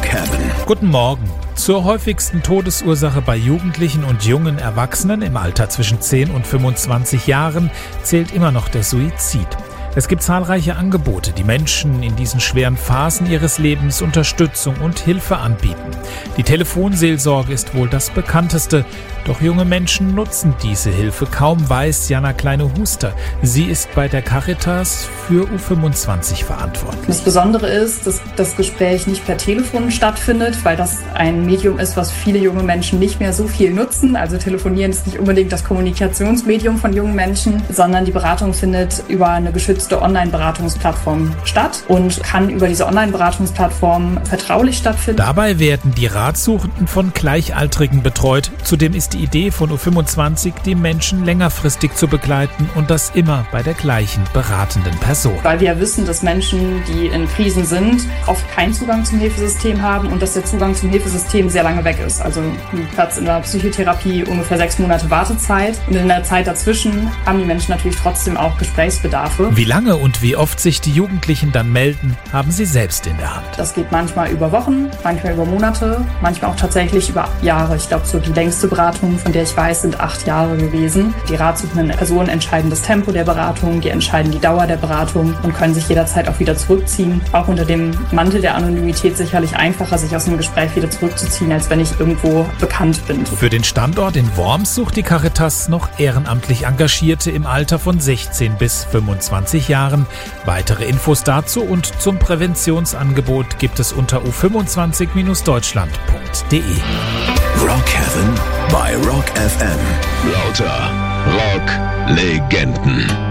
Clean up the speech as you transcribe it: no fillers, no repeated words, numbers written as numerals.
Rockhaven. Guten Morgen. Zur häufigsten Todesursache bei Jugendlichen und jungen Erwachsenen im Alter zwischen 10 und 25 Jahren zählt immer noch der Suizid. Es gibt zahlreiche Angebote, die Menschen in diesen schweren Phasen ihres Lebens Unterstützung und Hilfe anbieten. Die Telefonseelsorge ist wohl das bekannteste, doch junge Menschen nutzen diese Hilfe kaum, weiß Jana Kleine-Huster. Sie ist bei der Caritas für U25 verantwortlich. Das Besondere ist, dass das Gespräch nicht per Telefon stattfindet, weil das ein Medium ist, was viele junge Menschen nicht mehr so viel nutzen. Also Telefonieren ist nicht unbedingt das Kommunikationsmedium von jungen Menschen, sondern die Beratung findet über eine geschützte Online-Beratungsplattform statt und kann über diese Online-Beratungsplattform vertraulich stattfinden. Dabei werden die Ratsuchenden von Gleichaltrigen betreut. Zudem ist die Idee von U25, die Menschen längerfristig zu begleiten und das immer bei der gleichen beratenden Person. Weil wir ja wissen, dass Menschen, die in Krisen sind, oft keinen Zugang zum Hilfesystem haben und dass der Zugang zum Hilfesystem sehr lange weg ist. Also ein Platz in der Psychotherapie, ungefähr 6 Monate Wartezeit. Und in der Zeit dazwischen haben die Menschen natürlich trotzdem auch Gesprächsbedarfe. Wie lange und wie oft sich die Jugendlichen dann melden, haben sie selbst in der Hand. Das geht manchmal über Wochen, manchmal über Monate, manchmal auch tatsächlich über Jahre. Ich glaube, so die längste Beratung, von der ich weiß, sind 8 Jahre gewesen. Die ratsuchenden Personen entscheiden das Tempo der Beratung, die entscheiden die Dauer der Beratung und können sich jederzeit auch wieder zurückziehen. Auch unter dem Mantel der Anonymität sicherlich einfacher, sich aus einem Gespräch wieder zurückzuziehen, als wenn ich irgendwo bekannt bin. Für den Standort in Worms sucht die Caritas noch ehrenamtlich Engagierte im Alter von 16 bis 25 Jahren. Weitere Infos dazu und zum Präventionsangebot gibt es unter u25-deutschland.de. Rockhaven bei Rock FM. Lauter Rock-Legenden.